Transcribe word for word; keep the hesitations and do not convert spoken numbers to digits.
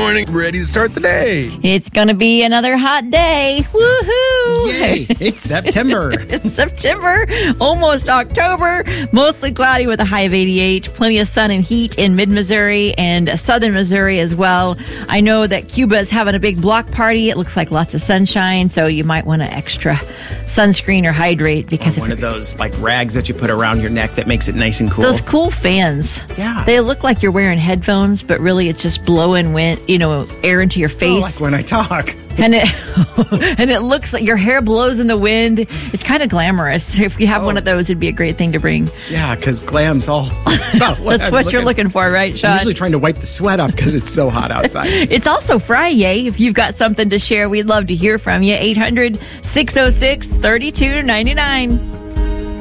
morning, ready to start the day. It's going to be another hot day. Woohoo! Yay! It's September. It's September, almost October. Mostly cloudy with a high of eighty-eight. Plenty of sun and heat in mid-Missouri and southern Missouri as well. I know that Cuba is having a big block party. It looks like lots of sunshine, so you might want to extra sunscreen or hydrate because Or one of those like rags that you put around your neck that makes it nice and cool. those cool fans. Yeah. They look like you're wearing headphones, but really it's just blowing wind, you know, air into your Oh, face. like when I talk. and it and it looks like your hair blows in the wind. It's kind of glamorous. If you have Oh. one of those, it'd be a great thing to bring. Yeah, because glam's all about what That's I'm what you're looking for, right, I'm Sean? usually trying to wipe the sweat off because it's so hot outside. It's also Friday. If you've got something to share, we'd love to hear from you. eight hundred, six oh six, three two nine nine.